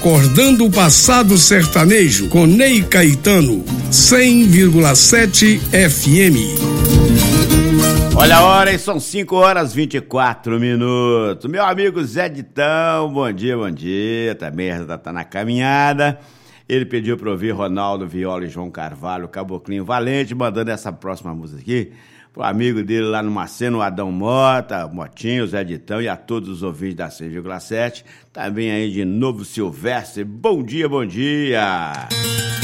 Recordando o Passado Sertanejo, com Ney Caetano, 100,7 FM. Olha a hora, e são 5h24. Meu amigo Zé Ditão, bom dia. Também tá na caminhada. Ele pediu para ouvir Ronaldo Viola e João Carvalho, Caboclinho Valente, mandando essa próxima música aqui pro amigo dele lá no Maceno, Adão Mota, Motinho, Zé Ditão e a todos os ouvintes da 100,7. Também aí de Novo Silvestre. Bom dia.